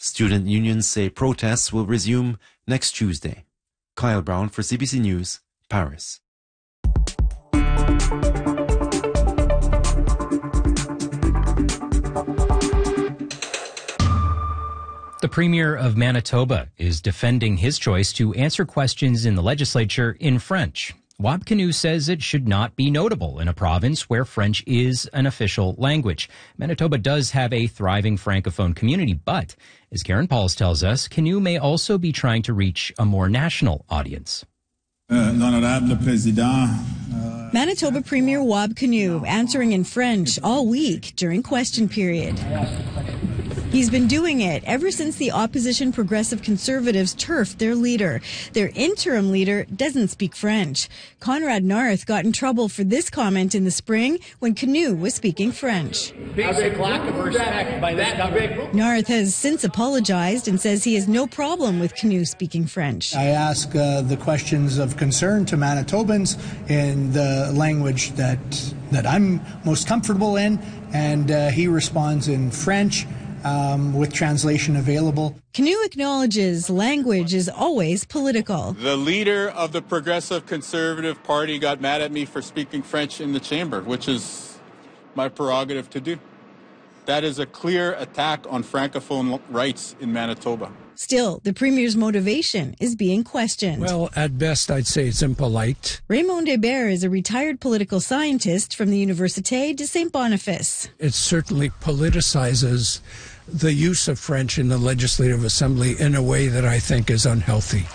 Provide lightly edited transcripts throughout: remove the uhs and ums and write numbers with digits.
Student unions say protests will resume next Tuesday. Kyle Brown for CBC News, Paris. The Premier of Manitoba is defending his choice to answer questions in the legislature in French. Wab Kinew says it should not be notable in a province where French is an official language. Manitoba does have a thriving Francophone community, but as Karen Pauls tells us, Kinew may also be trying to reach a more national audience. Manitoba Premier Wab Kinew answering in French all week during question period. He's been doing it ever since the opposition Progressive Conservatives turfed their leader. Their interim leader doesn't speak French. Conrad Narth got in trouble for this comment in the spring when Kinew was speaking French. Basic lack of respect by that government. Narth has since apologized and says he has no problem with Kinew speaking French. I ask the questions of concern to Manitobans in the language that I'm most comfortable in, and he responds in French. With translation available. Kinew acknowledges language is always political. The leader of the Progressive Conservative Party got mad at me for speaking French in the chamber, which is my prerogative to do. That is a clear attack on Francophone rights in Manitoba. Still, the Premier's motivation is being questioned. Well, at best, I'd say it's impolite. Raymond Hébert is a retired political scientist from the Université de Saint-Boniface. It certainly politicizes the use of French in the Legislative Assembly in a way that I think is unhealthy.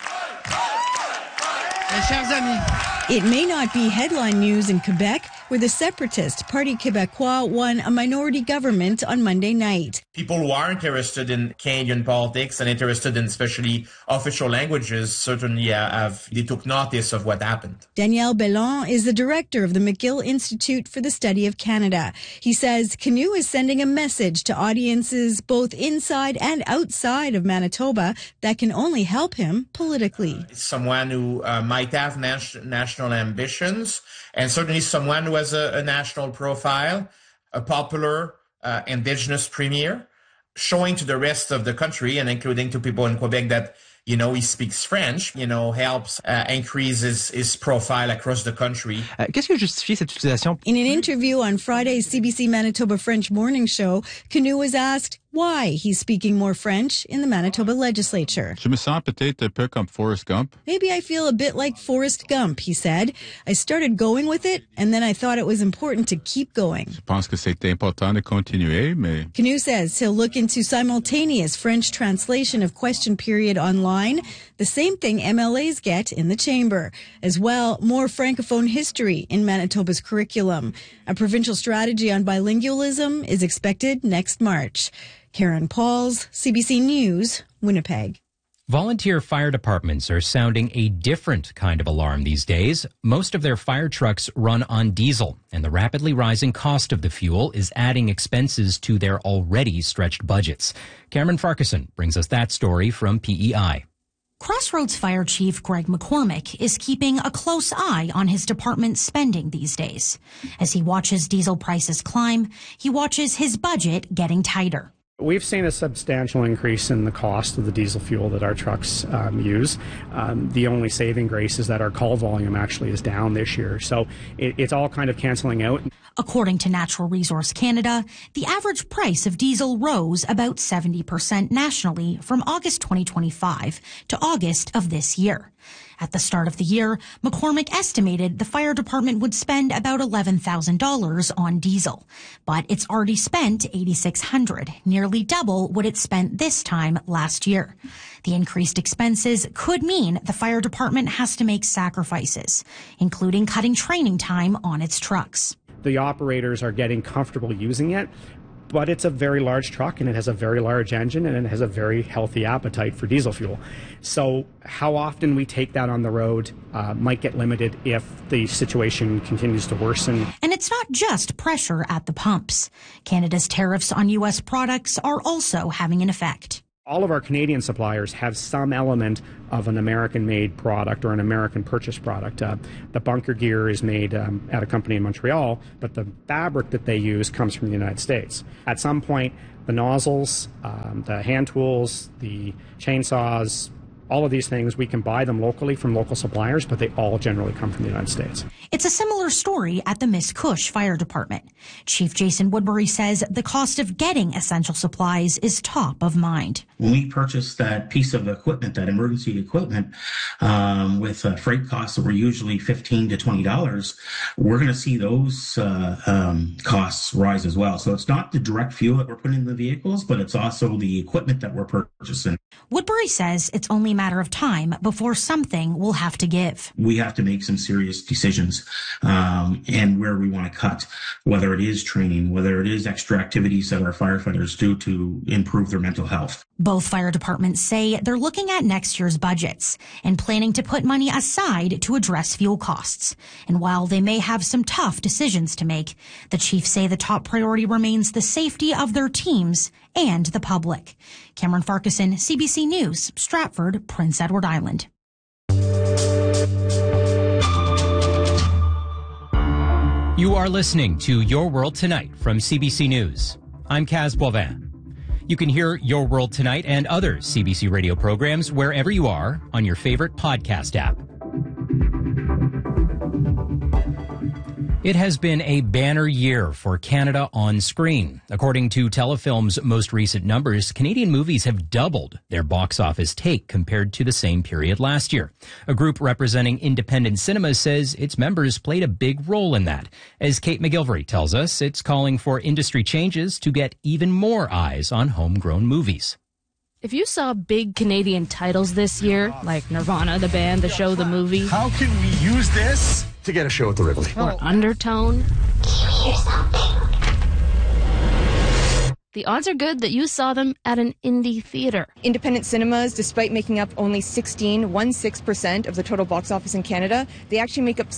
It may not be headline news in Quebec, where the separatist Parti Québécois won a minority government on Monday night. People who are interested in Canadian politics and interested in especially official languages certainly they took notice of what happened. Daniel Bellon is the director of the McGill Institute for the Study of Canada. He says Kinew is sending a message to audiences both inside and outside of Manitoba that can only help him politically. Someone who might have national ambitions, and certainly someone who has a national profile, a popular Indigenous premier, showing to the rest of the country and including to people in Quebec that, he speaks French, helps increase his profile across the country. Qu'est-ce que justifie cette utilisation? In an interview on Friday's CBC Manitoba French morning show, Kinew was asked why he's speaking more French in the Manitoba legislature. Je me sens peut-être un peu comme Forrest Gump. Maybe I feel a bit like Forrest Gump, he said. I started going with it, and then I thought it was important to keep going. Je pense que c'est important de continuer, mais... Kinew says he'll look into simultaneous French translation of question period online, the same thing MLAs get in the chamber. As well, more Francophone history in Manitoba's curriculum. A provincial strategy on bilingualism is expected next March. Karen Pauls, CBC News, Winnipeg. Volunteer fire departments are sounding a different kind of alarm these days. Most of their fire trucks run on diesel, and the rapidly rising cost of the fuel is adding expenses to their already stretched budgets. Cameron Farquharson brings us that story from PEI. Crossroads Fire Chief Greg McCormick is keeping a close eye on his department's spending these days. As he watches diesel prices climb, he watches his budget getting tighter. We've seen a substantial increase in the cost of the diesel fuel that our trucks use. The only saving grace is that our call volume actually is down this year. So it's all kind of canceling out. According to Natural Resource Canada, the average price of diesel rose about 70% nationally from August 2025 to August of this year. At the start of the year, McCormick estimated the fire department would spend about $11,000 on diesel. But it's already spent $8,600, nearly double what it spent this time last year. The increased expenses could mean the fire department has to make sacrifices, including cutting training time on its trucks. The operators are getting comfortable using it, but it's a very large truck and it has a very large engine and it has a very healthy appetite for diesel fuel. So how often we take that on the road might get limited if the situation continues to worsen. And it's not just pressure at the pumps. Canada's tariffs on U.S. products are also having an effect. All of our Canadian suppliers have some element of an American-made product or an American-purchased product. The bunker gear is made at a company in Montreal, but the fabric that they use comes from the United States. At some point, the nozzles, the hand tools, the chainsaws, all of these things, we can buy them locally from local suppliers, but they all generally come from the United States. It's a similar story at the Miscouche Fire Department. Chief Jason Woodbury says the cost of getting essential supplies is top of mind. When we purchase that piece of equipment, that emergency equipment, with freight costs that were usually $15 to $20, we're going to see those costs rise as well. So it's not the direct fuel that we're putting in the vehicles, but it's also the equipment that we're purchasing. Woodbury says it's only a matter of time before something will have to give. We have to make some serious decisions and where we want to cut, whether it is training, whether it is extra activities that our firefighters do to improve their mental health. Both fire departments say they're looking at next year's budgets and planning to put money aside to address fuel costs. And while they may have some tough decisions to make, the chiefs say the top priority remains the safety of their teams and the public. Cameron Farquharson, CBC News, Stratford, Prince Edward Island. You are listening to Your World Tonight from CBC News. I'm Kaz Boivin. You can hear Your World Tonight and other CBC radio programs wherever you are on your favorite podcast app. It has been a banner year for Canada on screen. According to Telefilm's most recent numbers, Canadian movies have doubled their box office take compared to the same period last year. A group representing independent cinemas says its members played a big role in that. As Kate McGilvery tells us, it's calling for industry changes to get even more eyes on homegrown movies. If you saw big Canadian titles this year, like Nirvana, the band, the show, the movie... How can we use this to get a show at the Rivoli? Or Undertone... The odds are good that you saw them at an indie theater. Independent cinemas, despite making up only 16% of the total box office in Canada, they actually make up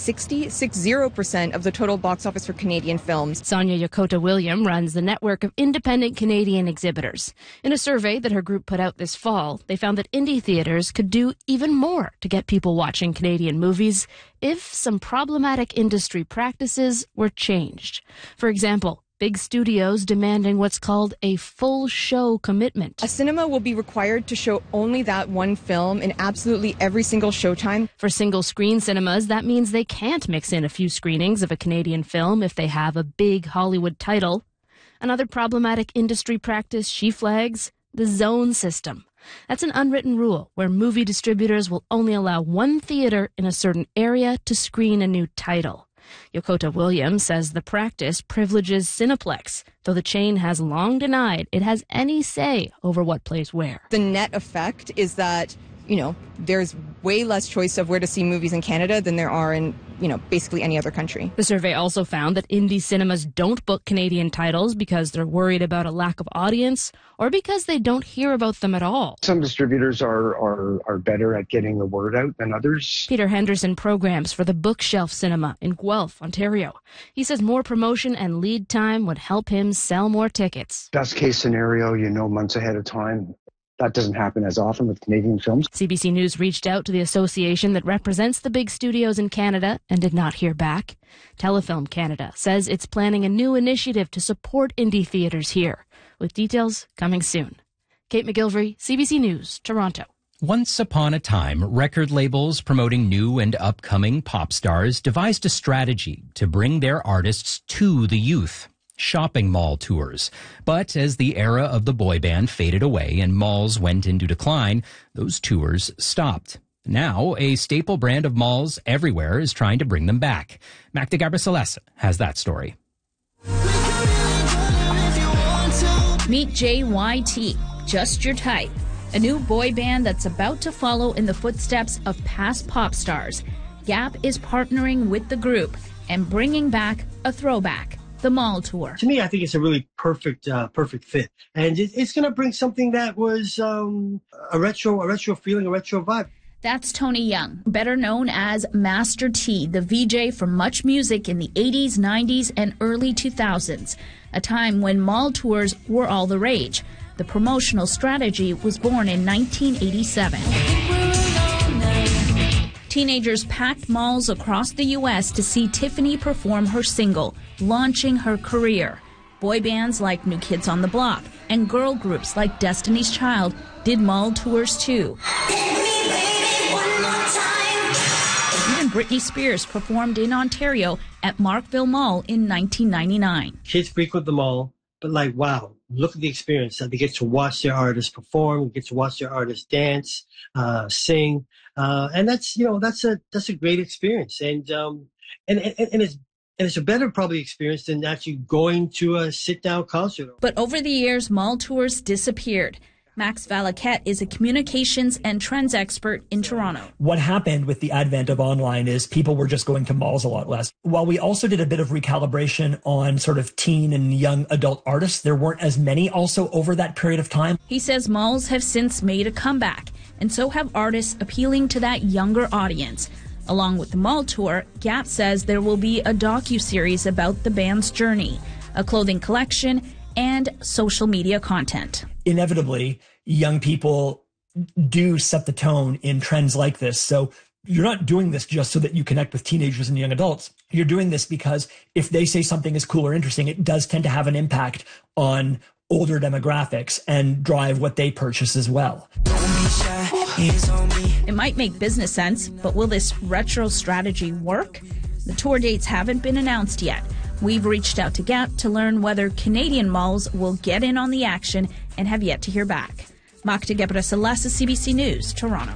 60% of the total box office for Canadian films. Sonia Yokota-William runs the network of independent Canadian exhibitors. In a survey that her group put out this fall, they found that indie theaters could do even more to get people watching Canadian movies if some problematic industry practices were changed. For example, big studios demanding what's called a full show commitment. A cinema will be required to show only that one film in absolutely every single showtime. For single-screen cinemas, that means they can't mix in a few screenings of a Canadian film if they have a big Hollywood title. Another problematic industry practice she flags, the zone system. That's an unwritten rule where movie distributors will only allow one theater in a certain area to screen a new title. Yokota-Williams says the practice privileges Cineplex, though the chain has long denied it has any say over what plays where. The net effect is that, there's way less choice of where to see movies in Canada than there are in, basically any other country. The survey also found that indie cinemas don't book Canadian titles because they're worried about a lack of audience or because they don't hear about them at all. Some distributors are better at getting the word out than others. Peter Henderson programs for the Bookshelf Cinema in Guelph, Ontario. He says more promotion and lead time would help him sell more tickets. Best case scenario, months ahead of time. That doesn't happen as often with Canadian films. CBC News reached out to the association that represents the big studios in Canada and did not hear back. Telefilm Canada says it's planning a new initiative to support indie theaters here, with details coming soon. Kate McGilvery, CBC News, Toronto. Once upon a time, record labels promoting new and upcoming pop stars devised a strategy to bring their artists to the youth. Shopping mall tours. But as the era of the boy band faded away and malls went into decline, those tours stopped. Now, a staple brand of malls everywhere is trying to bring them back. Magda Gabricelesa has that story. Meet JYT, Just Your Type, a new boy band that's about to follow in the footsteps of past pop stars. Gap is partnering with the group and bringing back a throwback. The mall tour. To me, I think it's a really perfect fit, and it's going to bring something that was a retro feeling, a retro vibe. That's Tony Young, better known as Master T, the VJ for Much Music in the 80s, 90s, and early 2000s, a time when mall tours were all the rage. The promotional strategy was born in 1987. Teenagers packed malls across the U.S. to see Tiffany perform her single, launching her career. Boy bands like New Kids on the Block and girl groups like Destiny's Child did mall tours too. Even Britney Spears performed in Ontario at Markville Mall in 1999. Kids frequent the mall, but like, wow, look at the experience that they get to watch their artists perform, get to watch their artists dance, sing, and that's a great experience, and it's a better probably experience than actually going to a sit-down concert. But over the years, mall tours disappeared. Max Valaquette is a communications and trends expert in Toronto. What happened with the advent of online is people were just going to malls a lot less. While we also did a bit of recalibration on sort of teen and young adult artists, there weren't as many also over that period of time. He says malls have since made a comeback, and so have artists appealing to that younger audience. Along with the mall tour, Gap says there will be a docuseries about the band's journey, a clothing collection, and social media content. Inevitably, young people do set the tone in trends like this. So you're not doing this just so that you connect with teenagers and young adults. You're doing this because if they say something is cool or interesting, it does tend to have an impact on older demographics and drive what they purchase as well. It might make business sense, but will this retro strategy work? The tour dates haven't been announced yet. We've reached out to Gap to learn whether Canadian malls will get in on the action and have yet to hear back. Magda Gebrselassie, CBC News, Toronto.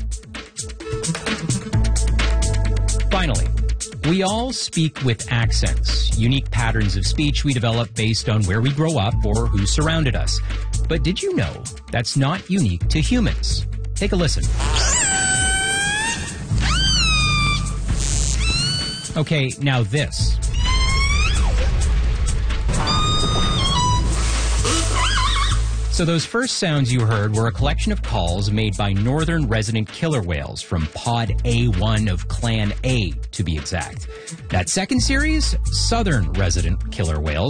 Finally, we all speak with accents, unique patterns of speech we develop based on where we grow up or who surrounded us. But did you know that's not unique to humans? Take a listen. Okay, now this. So those first sounds you heard were a collection of calls made by northern resident killer whales from Pod A1 of Clan A, to be exact. That second series, southern resident killer whales,